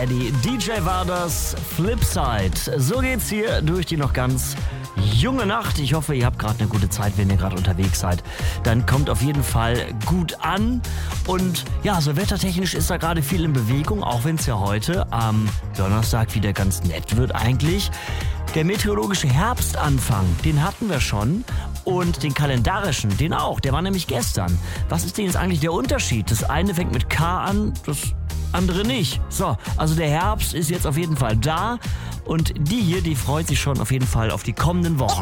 Die DJ war das Flipside. So geht's hier durch die noch ganz junge Nacht. Ich hoffe, ihr habt gerade eine gute Zeit, wenn ihr gerade unterwegs seid. Dann kommt auf jeden Fall gut an. Und ja, so wettertechnisch ist da gerade viel in Bewegung, auch wenn es ja heute am Donnerstag wieder ganz nett wird eigentlich. Der meteorologische Herbstanfang, den hatten wir schon. Und den kalendarischen, den auch. Der war nämlich gestern. Was ist denn jetzt eigentlich der Unterschied? Das eine fängt mit K an, das andere nicht. So, also der Herbst ist jetzt auf jeden Fall da. Und die hier, die freut sich schon auf jeden Fall auf die kommenden Wochen.